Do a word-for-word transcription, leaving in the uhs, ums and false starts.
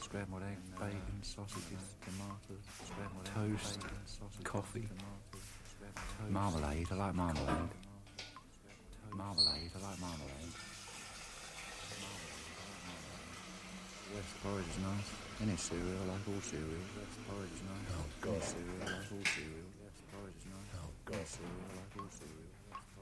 scrambled eggs, bacon, sausages, tomatoes, scrambled toast, eggs, coffee, marmalade. I like marmalade. Marmalade. I like marmalade. West porridge is nice. Any cereal, I like all cereal. West porridge is nice. Oh, God. Any cereal, I like all cereal. West porridge is nice. Oh, God. Any cereal, I like all cereal.